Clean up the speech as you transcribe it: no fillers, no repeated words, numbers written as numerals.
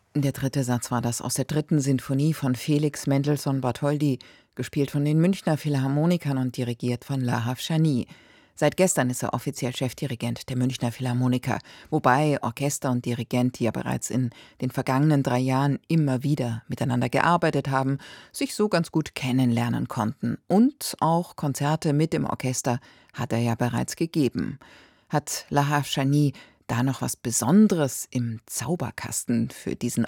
Der dritte Satz war das aus der dritten Sinfonie von Felix Mendelssohn Bartholdy, gespielt von den Münchner Philharmonikern und dirigiert von Lahav Shani. Seit gestern ist er offiziell Chefdirigent der Münchner Philharmoniker, wobei Orchester und Dirigent, die ja bereits in den vergangenen 3 Jahren immer wieder miteinander gearbeitet haben, sich so ganz gut kennenlernen konnten. Und auch Konzerte mit dem Orchester hat er ja bereits gegeben. Hat Lahav Shani da noch was Besonderes im Zauberkasten für diesen